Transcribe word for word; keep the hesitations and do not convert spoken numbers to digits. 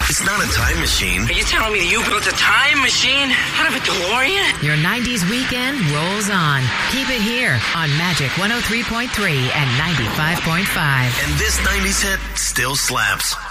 It's not a time machine. Are you telling me that you built a time machine out of a DeLorean? Your nineties weekend rolls on. Keep it here on Magic one oh three point three and ninety-five point five. And this nineties hit still slaps.